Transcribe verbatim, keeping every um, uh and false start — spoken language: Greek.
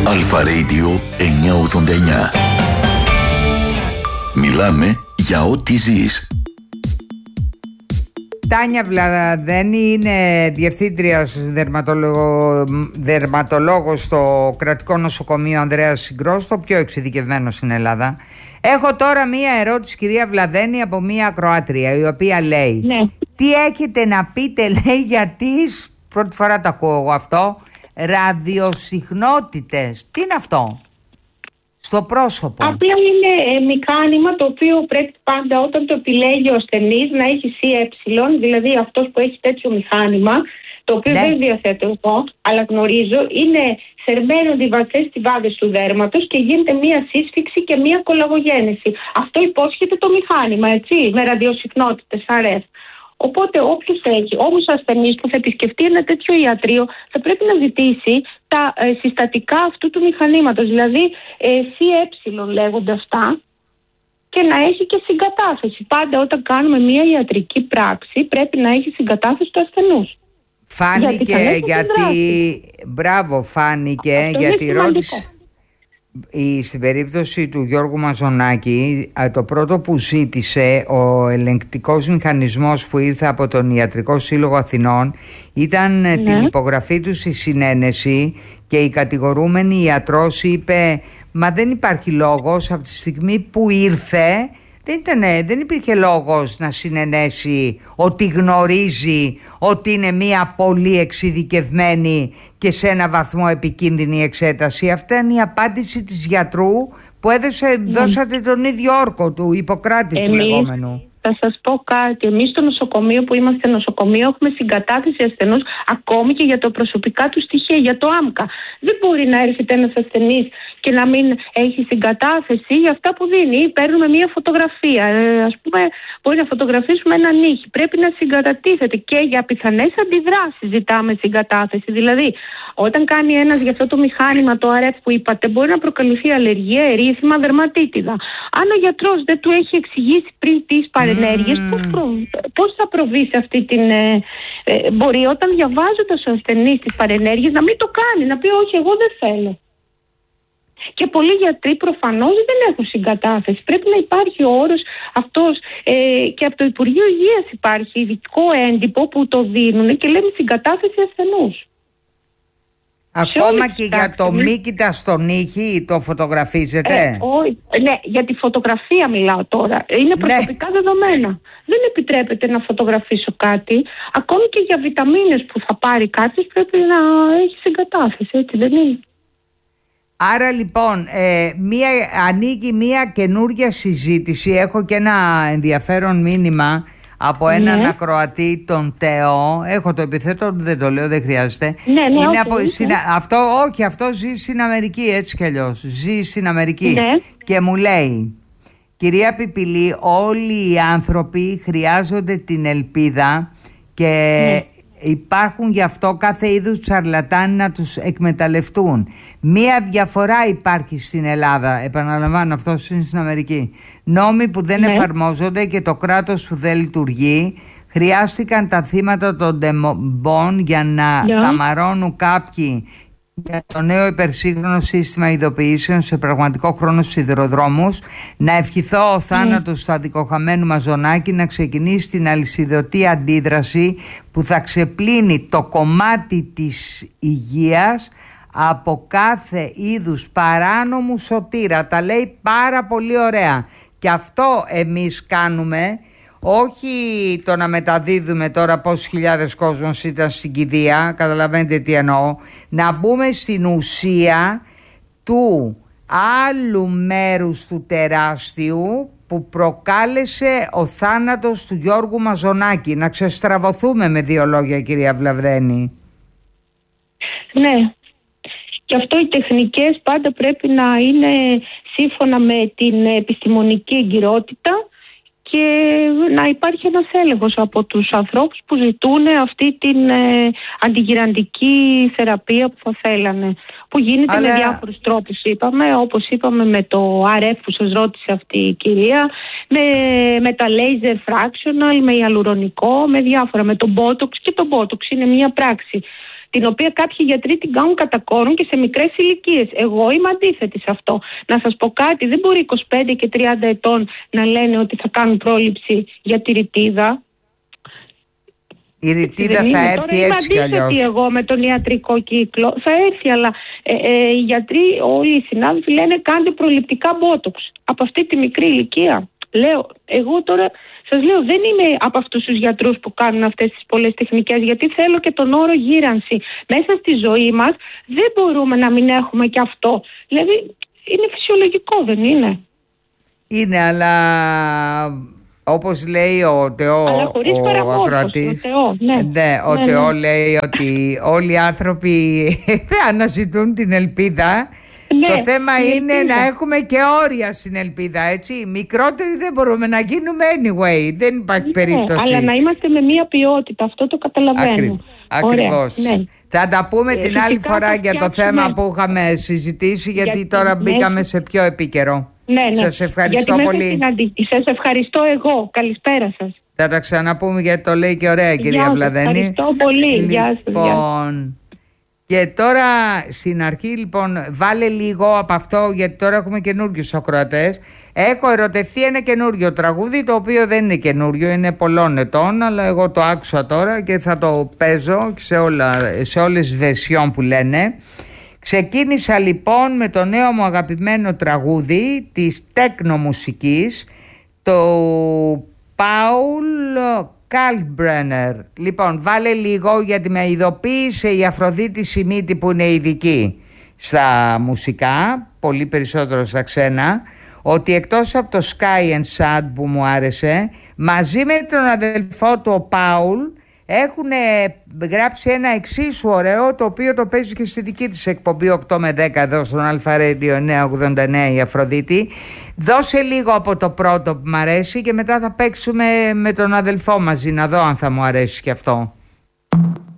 Αλφα Radio εννιακόσια ογδόντα εννιά. Μιλάμε για ό,τι ζεις. Τάνια Βλαδένη είναι διευθύντρια δερματολόγο, δερματολόγος στο κρατικό νοσοκομείο Ανδρέας Συγκρός, το πιο εξειδικευμένο στην Ελλάδα. Έχω τώρα μία ερώτηση, κυρία Βλαδένη, από μία ακροάτρια, η οποία λέει: ναι. Τι έχετε να πείτε, λέει, για τις, πρώτη φορά το ακούω εγώ αυτό, ραδιοσυχνότητες. Τι είναι αυτό στο πρόσωπο? Απλά είναι ε, μηχάνημα το οποίο πρέπει πάντα, όταν το επιλέγει ο ασθενής, να έχει σι ε, δηλαδή αυτός που έχει τέτοιο μηχάνημα, το οποίο ναι. δεν διαθέτω εγώ, αλλά γνωρίζω, είναι θερμαίνονται οι βαθιές στιβάδες του δέρματος και γίνεται μία σύσφυξη και μία κολαγογένεση. Αυτό υπόσχεται το μηχάνημα, έτσι, με ραδιοσυχνότητες αρ εφ. Οπότε όποιος έχει, όμως ο ασθενής που θα επισκεφτεί ένα τέτοιο ιατρείο, θα πρέπει να ζητήσει τα ε, συστατικά αυτού του μηχανήματος, δηλαδή ε, σι ε λέγονται αυτά, και να έχει και συγκατάθεση. Πάντα όταν κάνουμε μια ιατρική πράξη πρέπει να έχει συγκατάθεση του ασθενούς. Φάνηκε γιατί, γιατί... μπράβο, φάνηκε αυτό γιατί ρώτησε. Η, στην περίπτωση του Γιώργου Μαζονάκη, το πρώτο που ζήτησε ο ελεγκτικός μηχανισμός που ήρθε από τον Ιατρικό Σύλλογο Αθηνών ήταν ναι. την υπογραφή του στη συνένεση, και η κατηγορούμενη ιατρός είπε: μα δεν υπάρχει λόγος, από τη στιγμή που ήρθε δεν, ήτανε, δεν υπήρχε λόγος να συνενέσει ότι γνωρίζει ότι είναι μια πολύ εξειδικευμένη και σε ένα βαθμό επικίνδυνη εξέταση. Αυτή είναι η απάντηση της γιατρού που έδωσε, mm. δώσατε τον ίδιο όρκο του Ιπποκράτη του λεγόμενου. Θα σας πω κάτι. Εμείς στο νοσοκομείο που είμαστε νοσοκομείο έχουμε συγκατάθεση ασθενούς ακόμη και για το προσωπικά του στοιχεία, για το άμκα. Δεν μπορεί να έρχεται ένας ασθενής και να μην έχει συγκατάθεση για αυτά που δίνει. Παίρνουμε μία φωτογραφία. Ε, ας πούμε, μπορεί να φωτογραφίσουμε έναν ήχη. Πρέπει να συγκατατίθεται και για πιθανές αντιδράσεις ζητάμε συγκατάθεση. Δηλαδή, όταν κάνει ένας για αυτό το μηχάνημα, το αρ εφ που είπατε, μπορεί να προκαλυφθεί αλλεργία, ερήθημα, δερματίτιδα. Αν ο γιατρός δεν του έχει εξηγήσει πριν τις παρενέργειες, mm. πώς, προ... πώς θα προβεί σε αυτή την. Ε, ε, μπορεί όταν διαβάζοντας ο ασθενής τις παρενέργειες να μην το κάνει, να πει όχι, εγώ δεν θέλω. Και πολλοί γιατροί προφανώς δεν έχουν συγκατάθεση. Πρέπει να υπάρχει ο όρος αυτός ε, και από το Υπουργείο Υγείας υπάρχει ειδικό έντυπο που το δίνουν και λέμε συγκατάθεση ασθενούς. Ακόμα και για το μύκητα στον ήχη το φωτογραφίζετε? Ε, ό, ναι, για τη φωτογραφία μιλάω τώρα. Είναι προσωπικά ναι. δεδομένα. Δεν επιτρέπεται να φωτογραφίσω κάτι. Ακόμη και για βιταμίνες που θα πάρει κάποιος πρέπει να έχει συγκατάθεση, έτσι δεν είναι? Άρα λοιπόν ε, μία, ανοίγει μία καινούργια συζήτηση. Έχω και ένα ενδιαφέρον μήνυμα από έναν ναι. ακροατή, τον Τεό. Έχω το επιθέτω, δεν το λέω, δεν χρειάζεται. Ναι, ναι, είναι okay, από, ναι. στην, αυτό, όχι, αυτό ζει στην Αμερική, έτσι κι αλλιώς. Ζει στην Αμερική ναι. και μου λέει: κυρία Πιπηλή, όλοι οι άνθρωποι χρειάζονται την ελπίδα και ναι. υπάρχουν γι' αυτό κάθε είδους τσαρλατάνοι να τους εκμεταλλευτούν. Μία διαφορά υπάρχει στην Ελλάδα, επαναλαμβάνω, αυτό είναι στην Αμερική. Νόμοι που δεν ναι. εφαρμόζονται και το κράτος που δεν λειτουργεί. Χρειάστηκαν τα θύματα των τεμπών για να yeah. καμαρώνουν κάποιοι για το νέο υπερσύγχρονο σύστημα ειδοποιήσεων σε πραγματικό χρόνο στους σιδηροδρόμους. Να ευχηθώ ο θάνατος mm. του αδικοχαμένου Μαζονάκη να ξεκινήσει την αλυσιδωτή αντίδραση που θα ξεπλύνει το κομμάτι της υγείας από κάθε είδους παράνομου σωτήρα. Τα λέει πάρα πολύ ωραία. Και αυτό εμείς κάνουμε, όχι το να μεταδίδουμε τώρα πόσους χιλιάδες κόσμος ήταν στην κηδεία, καταλαβαίνετε τι εννοώ, να μπούμε στην ουσία του άλλου μέρους του τεράστιου που προκάλεσε ο θάνατος του Γιώργου Μαζονάκη. Να ξεστραβωθούμε με δύο λόγια, κυρία Βλαβδένη. Ναι. Και αυτό οι τεχνικές πάντα πρέπει να είναι σύμφωνα με την επιστημονική εγκυρότητα και να υπάρχει ένας έλεγχος από τους ανθρώπους που ζητούν αυτή την ε, αντιγυραντική θεραπεία που θα θέλανε. Που γίνεται Αλλά... με διάφορους τρόπους, είπαμε, όπως είπαμε με το αρ εφ που σας ρώτησε αυτή η κυρία, με, με τα laser fractional, με ιαλουρονικό, με διάφορα, με το botox, και το botox είναι μια πράξη την οποία κάποιοι γιατροί την κάνουν κατά κόρον και σε μικρές ηλικίες. Εγώ είμαι αντίθετη σε αυτό. Να σας πω κάτι, δεν μπορεί είκοσι πέντε και τριάντα ετών να λένε ότι θα κάνουν πρόληψη για τη ρητίδα. Η ρητίδα θα έρθει. Τώρα έτσι κι αλλιώς. Είμαι αντίθετη εγώ με τον ιατρικό κύκλο. Θα έρθει, αλλά ε, ε, οι γιατροί, όλοι οι συνάδελφοι λένε κάντε προληπτικά μπότοξ. Από αυτή τη μικρή ηλικία. Λέω, εγώ τώρα σας λέω, δεν είμαι από αυτούς τους γιατρούς που κάνουν αυτές τις πολλές τεχνικές, γιατί θέλω και τον όρο γύρανση. Μέσα στη ζωή μας δεν μπορούμε να μην έχουμε και αυτό. Δηλαδή, είναι φυσιολογικό, δεν είναι? Είναι, αλλά όπως λέει ο Τεό, ο ακροατής, ο, ναι. Ναι, ο ναι, Τεό ναι. λέει ότι όλοι οι άνθρωποι αναζητούν την ελπίδα. Ναι, το θέμα είναι ελπίδα. Να έχουμε και όρια στην ελπίδα, έτσι. Μικρότεροι δεν μπορούμε να γίνουμε anyway. Δεν υπάρχει ναι, περίπτωση. Αλλά να είμαστε με μία ποιότητα, αυτό το καταλαβαίνω. Ακριβώς. Ναι. Θα τα πούμε ε, την άλλη φορά για το θέμα που είχαμε συζητήσει, γιατί, γιατί τώρα μπήκαμε ναι. σε πιο επίκαιρο. Ναι, ναι. Σας ευχαριστώ γιατί πολύ. Συναντή... Σας ευχαριστώ εγώ. Καλησπέρα σας. Θα τα ξαναπούμε, γιατί το λέει και ωραία, κυρία Γεια Βλαδένη. Ευχαριστώ πολύ. Λοιπόν, Γεια σας. Γεια. Και τώρα στην αρχή, λοιπόν, βάλε λίγο από αυτό, γιατί τώρα έχουμε καινούριους ακροατές. Έχω ερωτευτεί ένα καινούριο τραγούδι, το οποίο δεν είναι καινούριο, είναι πολλών ετών, αλλά εγώ το άκουσα τώρα και θα το παίζω σε, όλα, σε όλες τις βερσιόν που λένε. Ξεκίνησα λοιπόν με το νέο μου αγαπημένο τραγούδι της τέκνο μουσικής, το Paul Kalkbrenner. Λοιπόν, βάλε λίγο, γιατί με ειδοποίησε η Αφροδίτη Σιμίτη, που είναι ειδική στα μουσικά, πολύ περισσότερο στα ξένα, ότι εκτός από το Sky and Sad που μου άρεσε, μαζί με τον αδελφό του ο Πάουλ έχουν γράψει ένα εξίσου ωραίο, το οποίο το παίζει και στη δική της εκπομπή οκτώ με δέκα εδώ στον Αλφα Radio εννιακόσια ογδόντα εννέα η Αφροδίτη. Δώσε λίγο από το πρώτο που μου αρέσει και μετά θα παίξουμε με τον αδελφό μαζί, να δω αν θα μου αρέσει και αυτό.